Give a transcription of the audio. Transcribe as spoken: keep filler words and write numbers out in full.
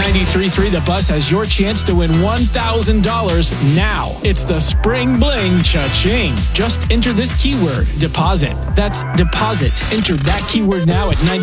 ninety-three point three The Bus has your chance to win one thousand dollars now. It's the Spring Bling Cha-Ching. Just enter this keyword, deposit. That's deposit. Enter that keyword now at ninety.